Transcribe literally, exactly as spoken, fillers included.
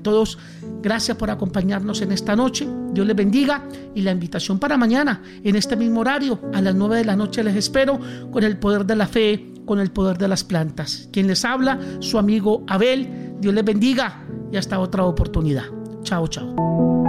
todos, gracias por acompañarnos en esta noche. Dios les bendiga y la invitación para mañana en este mismo horario a las nueve de la noche les espero con el poder de la fe, con el poder de las plantas. Quien les habla, su amigo Abel. Dios les bendiga y hasta otra oportunidad. Chao, chao.